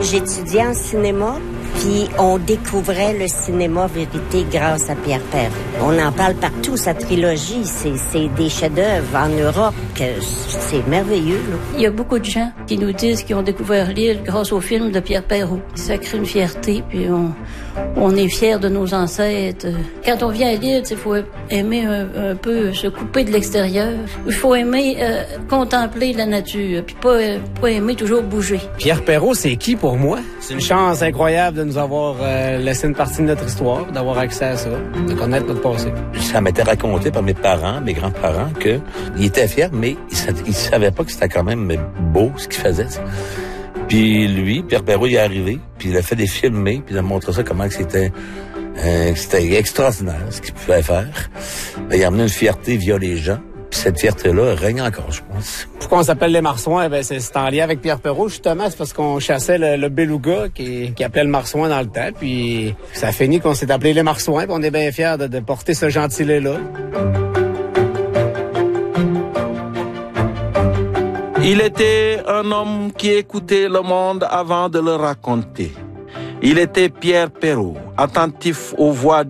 j'étudiais en cinéma, puis on découvrait le cinéma vérité grâce à Pierre Perrault. On en parle partout, sa trilogie, c'est des chefs-d'œuvre en Europe, que c'est merveilleux, là. Il y a beaucoup de gens qui nous disent qu'ils ont découvert l'île grâce au film de Pierre Perrault. Ça crée une fierté, puis on est fiers de nos ancêtres. Quand on vient à l'île, il faut aimer un peu se couper de l'extérieur. Il faut aimer contempler la nature, puis pas aimer toujours bouger. Pierre Perrault, c'est qui pour moi? C'est une chance incroyable de nous avoir laissé une partie de notre histoire, d'avoir accès à ça, de connaître notre passé. Ça m'était raconté par mes parents, mes grands-parents, qu'ils étaient fiers, mais ils savaient pas que c'était quand même beau ce qu'ils faisaient. Puis lui, Pierre Perrault, il est arrivé, puis il a fait des films, puis il a montré ça comment que c'était extraordinaire ce qu'il pouvait faire. Ben, il a amené une fierté via les gens. Puis cette fierté-là règne encore, je pense. Pourquoi on s'appelle les Marsouins? Ben, c'est en lien avec Pierre Perrault, justement. C'est parce qu'on chassait le beluga qui appelait le marsouin dans le temps. Puis ça a fini qu'on s'est appelé les Marsouins. Puis on est bien fiers de porter ce gentilé-là. Il était un homme qui écoutait le monde avant de le raconter. Il était Pierre Perrault, attentif aux voix du